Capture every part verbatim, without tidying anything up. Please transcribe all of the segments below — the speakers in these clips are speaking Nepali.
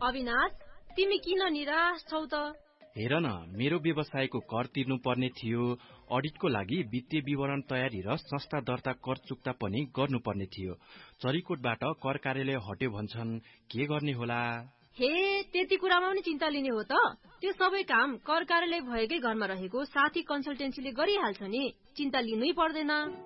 अविनाश, तिमी किन निराश छौ त? हेर न, मेरो व्यवसायको कर तिर्नु पर्ने थियो। अडिटको लागि वित्तीय विवरण तयारी र संस्था दर्ता कर चुक्ता पनि गर्नुपर्ने थियो। चरीकोटबाट कर कार्यालय हट्यो भन्छन्, के गर्ने होला? हे, त्यति कुरामा पनि चिन्ता लिने हो त? त्यो सबै काम कर कार्यालय भएकै घरमा रहेको साथी कन्सल्टेन्सीले गरिहाल्छ नि, चिन्ता लिनै पर्दैन।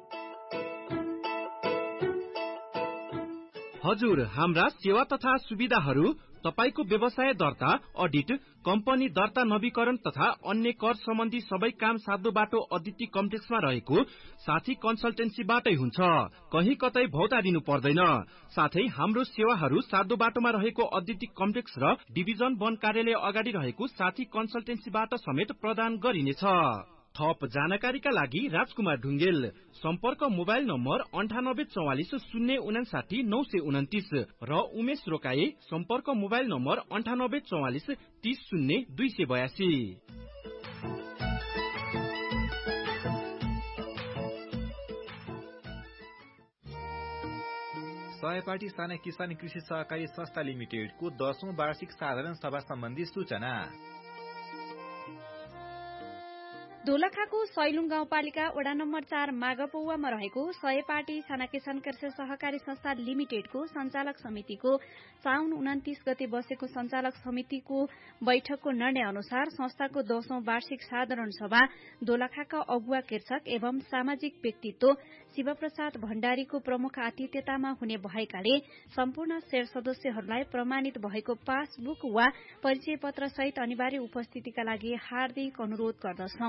हजुर, हाम्रा सेवा तथा सुविधाहरू तपाईको व्यवसाय दर्ता, अडिट, कम्पनी दर्ता नवीकरण तथा अन्य कर सम्बन्धी सबै काम साध्य बाटो अदिति कम्प्लेक्समा रहेको साथी कन्सल्टेन्सीबाटै हुन्छ। कहीँ कतै भौतारिनु पर्दैन। साथै हाम्रो सेवाहरू साध्य बाटोमा रहेको अदिति कम्प्लेक्स र डिभिजन वन कार्यालय अगाडि रहेको साथी कन्सल्टेन्सीबाट समेत प्रदान गरिनेछ। थप जानकारीका लागि राजकुमार ढुङ्गेल, सम्पर्क मोबाइल नम्बर अन्ठानब्बे चौवालिस शून्य उनासाठी नौ सय उन्तिस र उमेश रोकाए, सम्पर्क मोबाइल नम्बर अन्ठानब्बे चौवालिस तीस शून्य दुई सय बयासी। सहपाठी साना किसान कृषि सहकारी संस्था लिमिटेडको दशौं वार्षिक साधारण सभा सम्बन्धी सूचना। दोलखाको सैलुङ गाउँपालिका वडा नम्बर चार माघपौवामा रहेको सहपाठी साना किसान कृषि सहकारी संस्था लिमिटेडको संचालक समितिको साउन उन्तिस गते बसेको संचालक समितिको बैठकको निर्णय अनुसार संस्थाको दशौं वार्षिक साधारण सभा दोलखाका अगुवा कृषक एवं सामाजिक व्यक्तित्व शिवप्रसाद भण्डारीको प्रमुख आतिथ्यतामा हुने भएकाले सम्पूर्ण शेयर सदस्यहरूलाई प्रमाणित भएको पासबुक वा परिचय पत्र सहित अनिवार्य उपस्थितिका लागि हार्दिक अनुरोध गर्दछौं।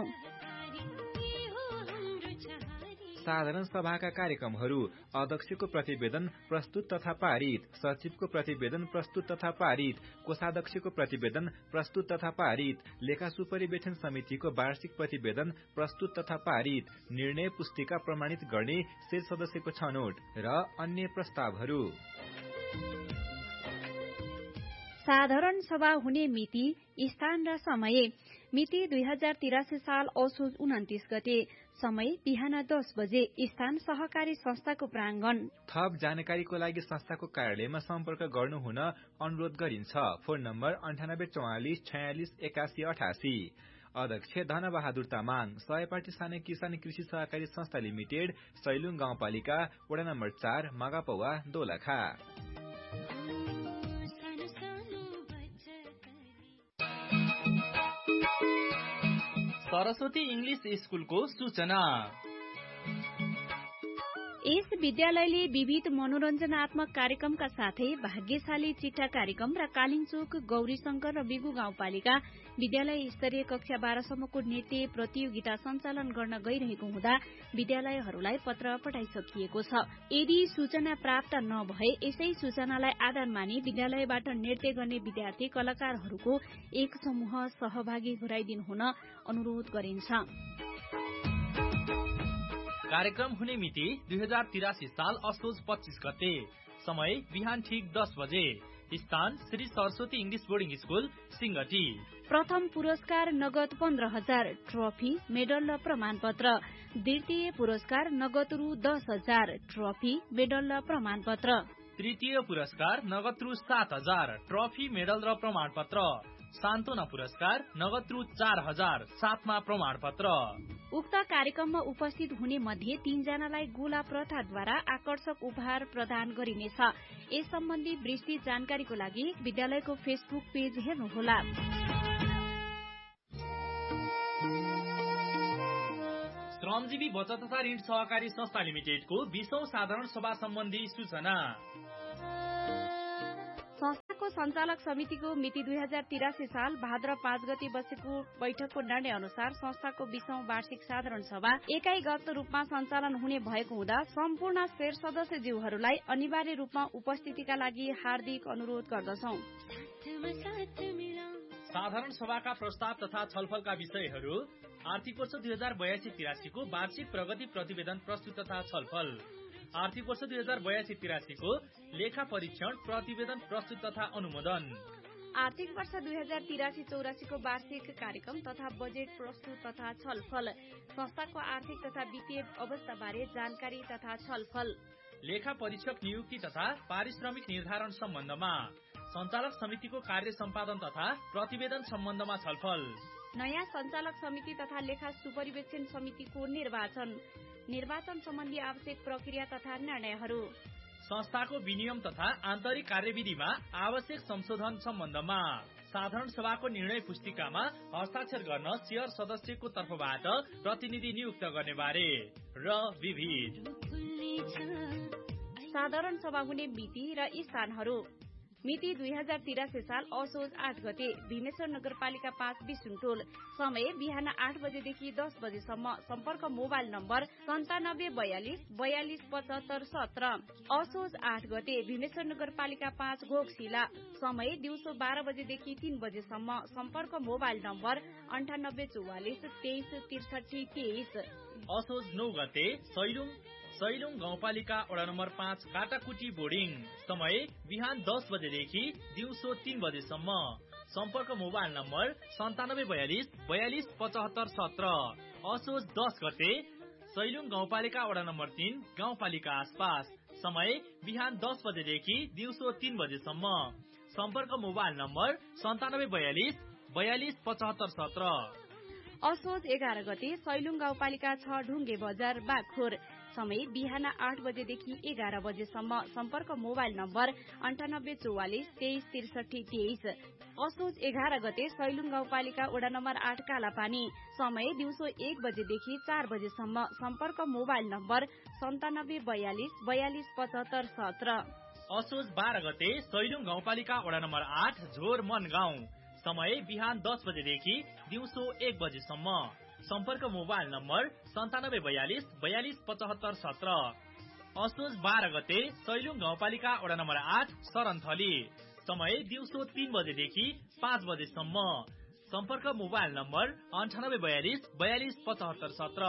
साधारण सभाका कार्यक्रमहरू: अध्यक्षको प्रतिवेदन प्रस्तुत तथा पारित, सचिवको प्रतिवेदन प्रस्तुत तथा पारित, कोषाध्यक्षको प्रतिवेदन प्रस्तुत तथा पारित, लेखा सुपरिवेक्षण समितिको वार्षिक प्रतिवेदन प्रस्तुत तथा पारित, निर्णय पुस्तिका प्रमाणित गर्ने शेयर सदस्यको छनौट र अन्य प्रस्तावहरू। साधारण सभा हुने मिति, स्थान र समय। मिति दुई हजार तिरासी साल असोज उन्तिस गते। समय बिहान दस बजे। स्थान सहकारी संस्थाको प्राङ्गण। थप जानकारीको लागि संस्थाको कार्यालयमा सम्पर्क गर्नुहुन अनुरोध गरिन्छ। फोन नम्बर अन्ठानब्बे चौवालिस छयालिस एकासी अठासी। अध्यक्ष धनबहादुर तामाङ, सहपाठी साना किसान कृषि सहकारी संस्था लिमिटेड, सैलुङ गाउँपालिका, वडा नम्बर चार, मागापौवा, दोलखा। सरस्वती इंग्लिश स्कूलको सूचना। यस विद्यालयले विविध मनोरञ्जनात्मक कार्यक्रमका साथै भाग्यशाली चिट्ठा कार्यक्रम र कालिङचोक, गौरीशंकर र बिगु गाउँपालिका विद्यालय स्तरीय कक्षा बाह्रसम्मको नृत्य प्रतियोगिता सञ्चालन गर्न गइरहेको हुँदा विद्यालयहरूलाई पत्र पठाइसकिएको छ। यदि सूचना प्राप्त नभए यसै सूचनालाई आधार मानि विद्यालयबाट नृत्य गर्ने विद्यार्थी कलाकारहरूको एक समूह सहभागी गराइदिनु हुन अनुरोध गरिन्छ। कार्यक्रम हुने मिति दुई हजार तिरासी साल असोज पच्चीस गते। समय बिहान ठीक दस बजे। स्थान Shri Saraswati English boarding school, Singati. प्रथम पुरस्कार नगद पन्ध्र हजार, ट्रफी, मेडल र प्रमाणपत्र। द्वितीय पुरस्कार नगद रु दस हजार, ट्रफी, मेडल र प्रमाणपत्र। तृतीय पुरस्कार नगद रु सात हजार, ट्रफी, मेडल र प्रमाणपत्र। सान्त्वना पुरस्कार नगद रु चार हजार, साथमा प्रमाणपत्र। उक्त कार्यक्रममा उपस्थित हुने मध्ये तीनजनालाई गोला प्रथाद्वारा आकर्षक उपहार प्रदान गरिनेछ। यस सम्बन्धी विस्तृत जानकारीको लागि विद्यालयको फेसबुक पेज हेर्नुहोला। श्रमजीवी बचत तथा ऋण सहकारी संस्था लिमिटेडको बीसौं साधारण सभा सम्बन्धी सूचना। संस्थाको संचालक समितिको मिति दुई हजार तिरासी साल भाद्र पाँच गते बसेको बैठकको निर्णय अनुसार संस्थाको बीसौं वार्षिक साधारण सभा एकाइगत रूपमा सञ्चालन हुने भएको हुँदा सम्पूर्ण शेयर सदस्यज्यूहरूलाई अनिवार्य रूपमा उपस्थितिका लागि हार्दिक अनुरोध गर्दछौं। साधारण सभाका प्रस्ताव तथा छलफलका विषयहरू: आर्थिक वर्ष दुई हजार बयासी तिरासीको वार्षिक प्रगति प्रतिवेदन प्रस्तुत तथा छलफल, आर्थिक वर्ष दुई हजार बयासी तिरासीको लेखा परीक्षण प्रतिवेदन प्रस्तुत तथा अनुमोदन, आर्थिक वर्ष दुई हजार तिरासी चौरासीको वार्षिक कार्यक्रम तथा बजेट प्रस्तुत तथा छलफल, संस्थाको आर्थिक तथा वित्तीय अवस्थाबारे जानकारी तथा छलफल, लेखा परीक्षक नियुक्ति तथा पारिश्रमिक निर्धारण सम्बन्धमा, सञ्चालक समितिको कार्य सम्पादन तथा प्रतिवेदन सम्बन्धमा छलफल। नयाँ सञ्चालक समिति तथा लेखा सुपरिवेक्षण समितिको निर्वाचन। निर्वाचन सम्बन्धी आवश्यक प्रक्रिया तथा निर्णयहरू। संस्थाको विनियम तथा आन्तरिक कार्यविधिमा आवश्यक संशोधन सम्बन्धमा। साधारण सभाको निर्णय पुस्तिकामा हस्ताक्षर गर्न शेयर सदस्यको तर्फबाट प्रतिनिधि नियुक्त गर्ने बारे र विविध। साधारण सभा हुने मिति र स्थानहरू। मिति दुई हजार तिरासी साल असोज आठ गते भीमेश्वर नगरपालिका पाँच बिसुनटोल। समय बिहान आठ बजेदेखि दस बजेसम्म। सम्पर्क मोबाइल नम्बर सन्तानब्बे बयालिस बयालिस पचहत्तर सत्र। असोज आठ गते भीमेश्वर नगरपालिका पाँच घोकशिला। समय दिउँसो बाह्र बजेदेखि तीन बजेसम्म। सम्पर्क मोबाइल नम्बर अन्ठानब्बे चौवालिस तेइस त्रिसठी तेइस। असोज नौ गते सैलुङ सैलुङ गाउँपालिका वडा नम्बर पाँच काटाकुटी बोर्डिङ। समय बिहान दस बजेदेखि दिउँसो तीन बजेसम्म। सम्पर्क मोबाइल नम्बर सन्तानब्बे बयालिस बयालिस पचहत्तर सत्र। असोज दस गते सैलुङ गाउँपालिका वडा नम्बर तीन गाउँपालिका आसपास। समय बिहान दस बजेदेखि दिउँसो तीन बजेसम्म। सम्पर्क मोबाइल नम्बर सन्तानब्बे बयालिस बयालिस पचहत्तर सत्र। असोज एघार गते सैलुङ गाउँपालिका छ ढुङ्गे बजार बागखोर। समय बिहान आठ बजेदेखि एघार बजेसम्म। सम्पर्क मोबाइल नम्बर अन्ठानब्बे चौवालिस तेइस त्रिसठी तेइस। असोज एघार गते सैलुङ गाउँपालिका वडा नम्बर आठ कालापानी। समय दिउँसो एक बजेदेखि चार बजेसम्म। सम्पर्क मोबाइल नम्बर सन्तानब्बे बयालिस बयालिस पचहत्तर सत्र। असोज बाह्र गते सैलुङ गाउँपालिका वडा नम्बर आठ झोर मन गाउँ। समय बिहान दस बजेदेखि दिउँसो एक बजेसम्म। सम्पर्क मोबाइल नम्बर सन्तानब्बे बयालिस बयालिस पचहत्तर सत्र। असोज बाह्र गते सैलुङ गाउँपालिका वडा नम्बर आठ सरनथली। समय दिउँसो तीन बजेदेखि पाँच बजेसम्म। सम्पर्क मोबाइल नम्बर अन्ठानब्बे बयालिस बयालिस पचहत्तर सत्र।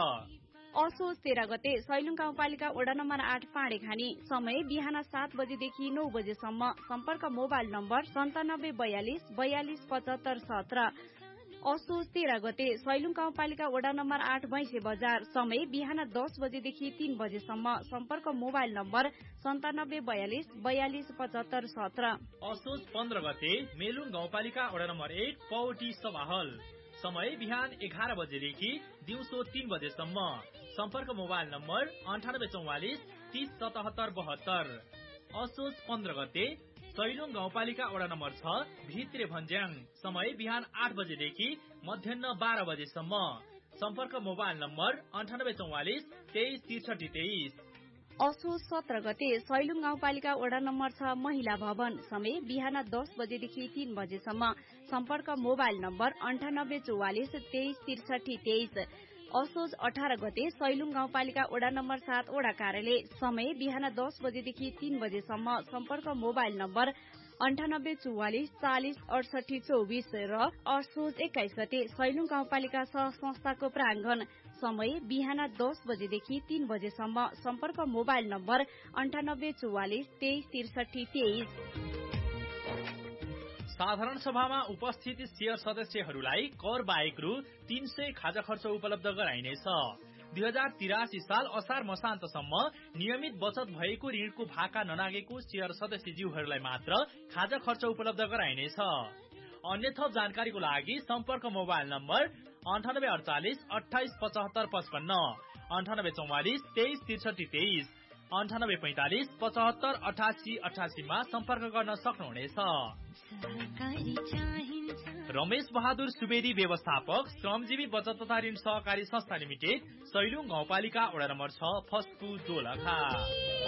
असोज तेह्र गते सैलुङ गाउँपालिका वडा नम्बर आठ पाँडेखानी। समय बिहान सात बजेदेखि नौ बजेसम्म। सम्पर्क मोबाइल नम्बर सन्तानब्बे बयालिस बयालिस पचहत्तर सत्र। असोज तेह्र गते सैलुङ गाउँपालिका वडा नम्बर आठ भैँसे बजार। समय बिहान दस बजेदेखि तीन बजेसम्म। सम्पर्क मोबाइल नम्बर सन्तानब्बे बयालिस बयालिस पचहत्तर सत्र। असोज पन्ध्र गते मेलुङ गाउँपालिका वडा नम्बर एक पौटी सभाहल। समय बिहान एघार बजेदेखि दिउँसो तीन बजेसम्म। सम्पर्क मोबाइल नम्बर अन्ठानब्बे चौवालिस तीस सतहत्तर बहत्तर। असोज पन्ध्र गते सैलुङ गाउँपालिका वडा नम्बर छ भित्रे भन्ज्याङ। समय बिहान आठ बजेदेखि मध्याह बाह्र बजेसम्म। सम्पर्क मोबाइल नम्बर अन्ठानब्बे चौवालिस तेइस त्रिसठी तेइस। असोज सत्र गते सैलुङ गाउँपालिका वडा नम्बर छ महिला भवन। समय बिहान दस बजेदेखि तीन बजेसम्म। सम्पर्क मोबाइल नम्बर अन्ठानब्बे चौवालिस तेइस त्रिसठी तेइस। असोज अठार गते सैलुङ गाउँपालिका वडा नम्बर सात वडा कार्यालय। समय बिहान दस बजेदेखि तीन बजेसम्म। सम्पर्क मोबाइल नम्बर अन्ठानब्बे चौवालिस चालिस अडसठी चौबिस। र असोज एक्काइस गते सैलुङ गाउँपालिका सह संस्थाको प्राङ्गण। समय बिहान दस बजेदेखि तीन बजेसम्म। सम्पर्क मोबाइल नम्बर अन्ठानब्बे चौवालिस तेइस त्रिसठी तेइस। साधारण सभामा उपस्थित शेयर सदस्यहरूलाई कर बाहेक रु तीन सय खाजा खर्च उपलब्ध गराइनेछ। दुई हजार तिरासी साल असार मसान्तसम्म नियमित बचत भएको ऋणको भाका ननागेको शेयर सदस्यज्यूहरूलाई मात्र खाजा खर्च उपलब्ध गराइनेछ। अन्य थप जानकारीको लागि सम्पर्क मोबाइल नम्बर अन्ठानब्बे अडचालिस अठाइस पचहत्तर पचपन्न, अन्ठानब्बे चौवालिस तेइस त्रिसठी तेइस, अन्ठानब्बे पैंतालिस पचहत्तर अठासी अठासीमा सम्पर्क गर्न सक्नुहुनेछ। रमेश बहादुर सुवेदी व्यवस्थापक श्रमजीवी बचत तथा ऋण सहकारी संस्था लिमिटेड सैलुङ गाउँपालिका वडा नम्बर छ फस्कु दोलखा।